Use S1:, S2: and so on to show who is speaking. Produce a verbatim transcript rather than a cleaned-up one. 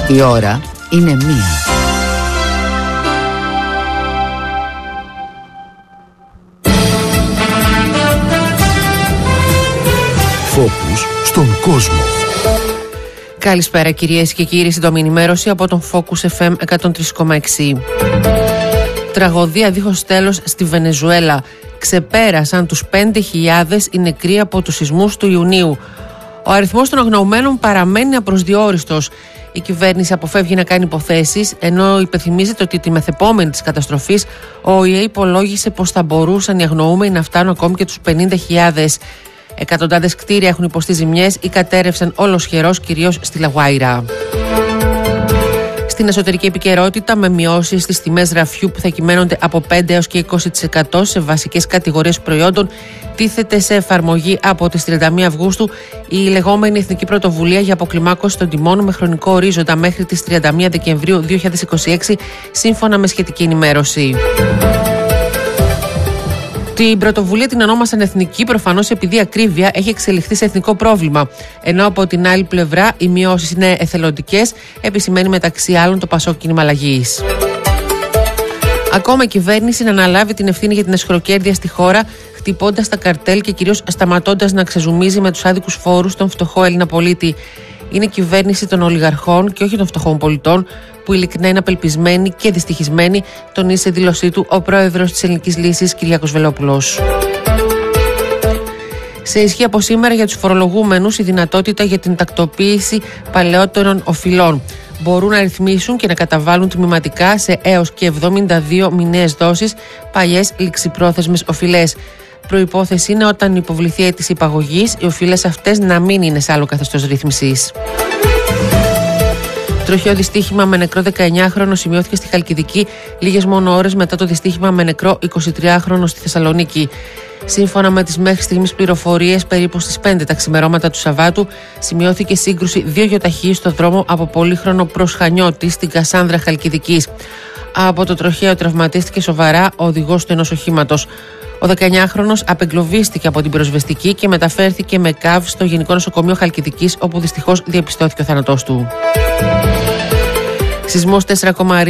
S1: Η ώρα είναι μία.
S2: Φόκους στον κόσμο.
S3: Καλησπέρα κυρίες και κύριοι, σύντομη ενημέρωση από τον Focus εφ εμ εκατόν τρία κόμμα έξι. Τραγωδία δίχως τέλος στη Βενεζουέλα. Ξεπέρασαν τους πέντε χιλιάδες οι νεκροί από τους σεισμούς του Ιουνίου. Ο αριθμός των αγνοωμένων παραμένει απροσδιόριστος. Η κυβέρνηση αποφεύγει να κάνει υποθέσεις, ενώ υπενθυμίζεται ότι τη μεθεπόμενη της καταστροφής ο Ο Ε Ε υπολόγισε πως θα μπορούσαν οι αγνοούμενοι να φτάνουν ακόμη και τους πενήντα χιλιάδες. Εκατοντάδες κτίρια έχουν υποστεί ζημιές ή κατέρευσαν ολοσχερός, κυρίως στη Λαγουάιρα. Στην εσωτερική επικαιρότητα, με μειώσεις στις τιμές ραφιού που θα κυμαίνονται από πέντε έως και είκοσι τοις εκατό σε βασικές κατηγορίες προϊόντων, τίθεται σε εφαρμογή από τις τριάντα μία Αυγούστου η λεγόμενη Εθνική Πρωτοβουλία για Αποκλιμάκωση των Τιμών με χρονικό ορίζοντα μέχρι τις τριάντα μία Δεκεμβρίου δύο χιλιάδες είκοσι έξι, σύμφωνα με σχετική ενημέρωση. Την πρωτοβουλία την ονόμασαν εθνική, προφανώς επειδή η ακρίβεια έχει εξελιχθεί σε εθνικό πρόβλημα. Ενώ από την άλλη πλευρά οι μειώσεις είναι εθελοντικές, επισημαίνει μεταξύ άλλων το Πασόκ Κίνημα Αλλαγής. Ακόμα η κυβέρνηση να αναλάβει την ευθύνη για την αισχροκέρδεια στη χώρα, χτυπώντας τα καρτέλ και κυρίως σταματώντας να ξεζουμίζει με τους άδικους φόρους τον φτωχό Έλληνα πολίτη. Είναι κυβέρνηση των ολιγαρχών και όχι των φτωχών πολιτών, που ειλικρινά είναι απελπισμένοι και δυστυχισμένοι, τονίζει σε δήλωσή του ο πρόεδρος της Ελληνικής Λύσης, Κυριάκος Βελόπουλος. Σε ισχύ από σήμερα για τους φορολογούμενους η δυνατότητα για την τακτοποίηση παλαιότερων οφειλών. Μπορούν να ρυθμίσουν και να καταβάλουν τμηματικά σε έως και εβδομήντα δύο μηνιαίες δόσεις παλιές ληξιπρόθεσμες οφειλές. Προϋπόθεση είναι όταν υποβληθεί αίτηση υπαγωγής, οι οφειλές αυτές να μην είναι σε άλλο καθεστώς ρύθμισης. Τροχαίο δυστύχημα με νεκρό δεκαεννιάχρονο σημειώθηκε στη Χαλκιδική λίγες μόνο ώρες μετά το δυστύχημα με νεκρό εικοσιτριάχρονο στη Θεσσαλονίκη. Σύμφωνα με τις μέχρι στιγμής πληροφορίες, περίπου στις πέντε τα ξημερώματα του Σαββάτου σημειώθηκε σύγκρουση δύο γιοταχή στο δρόμο από Πολύχρονο προς Χανιώτη στην Κασάνδρα Χαλκιδικής. Από το τροχαίο τραυματίστηκε σοβαρά ο οδηγός του ενός οχήματος. Ο δεκαεννιάχρονος απεγκλωβίστηκε από την πυροσβεστική και μεταφέρθηκε με ΚΑΒ στο Γενικό Νοσοκομείο Χαλκιδικής, όπου δυστυχώς διαπιστώθηκε ο θάνατός του. Σεισμός τέσσερα κόμμα